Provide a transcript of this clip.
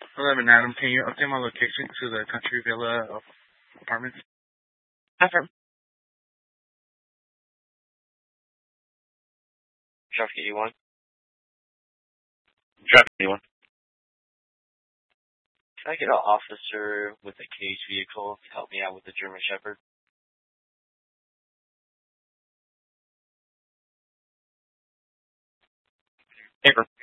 11 Adam, can you update my location to the Country Villa apartments? Affirm. Traffic E1. Traffic E1. Can I get an officer with a cage vehicle to help me out with the German Shepherd? Paper.